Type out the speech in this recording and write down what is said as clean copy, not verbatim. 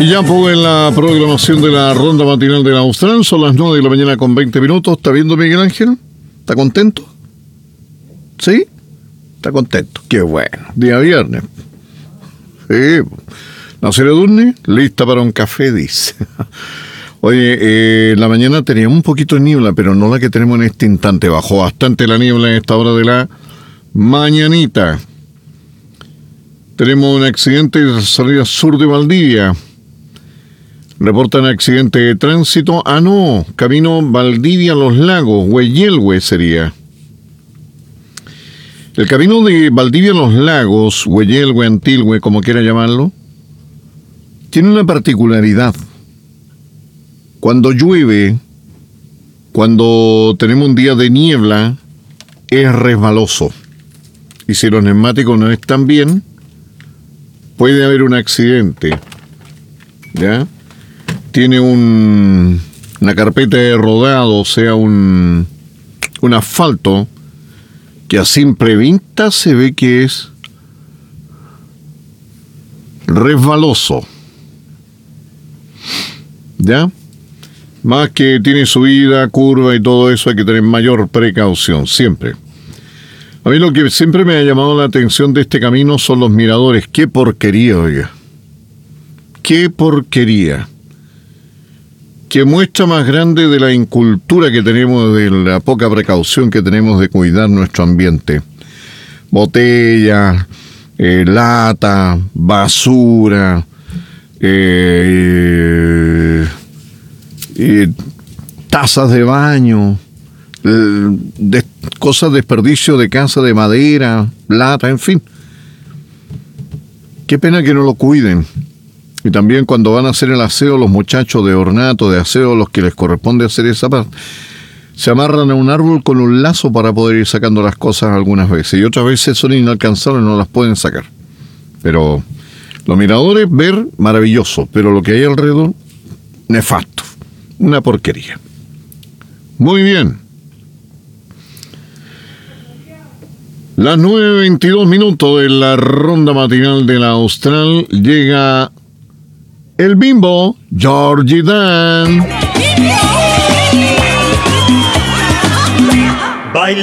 Y ya pues en la programación de la ronda matinal de la Austral, son las 9 de la mañana con 20 minutos. ¿Está viendo Miguel Ángel? ¿Está contento? ¿Sí? Está contento. Qué bueno. Día viernes. Sí. ¿No se le durne? Lista para un café, dice. Oye, la mañana teníamos un poquito de niebla, pero no la que tenemos en este instante. Bajó bastante la niebla en esta hora de la mañanita. Tenemos un accidente en la salida sur de Valdivia. Reportan accidente de tránsito. No, camino Valdivia Los Lagos, Hueyelhue sería. El camino de Valdivia Los Lagos, Hueyelhue, Antilhue, como quiera llamarlo, tiene una particularidad. Cuando llueve, cuando tenemos un día de niebla, es resbaloso. Y si los neumáticos no están bien, puede haber un accidente. ¿Ya? Tiene una carpeta de rodado, o sea, un asfalto, que a simple vista se ve que es resbaloso. ¿Ya? Más que tiene subida, curva y todo eso, hay que tener mayor precaución, siempre. A mí lo que siempre me ha llamado la atención de este camino son los miradores. ¡Qué porquería, oiga! ¡Qué porquería! ¡Qué muestra más grande de la incultura que tenemos, de la poca precaución que tenemos de cuidar nuestro ambiente! Botellas, lata, basura, tazas de baño, cosas desperdicio de casa de madera, lata, en fin. Qué pena que no lo cuiden. Y también cuando van a hacer el aseo, los muchachos de ornato, de aseo, los que les corresponde hacer esa parte, se amarran a un árbol con un lazo para poder ir sacando las cosas algunas veces. Y otras veces son inalcanzables, no las pueden sacar. Pero los miradores, ver, maravilloso. Pero lo que hay alrededor, nefasto. Una porquería. Muy bien. Las 9:22 minutos de la ronda matinal de la Austral. Llega el Bimbo, Georgie Dan.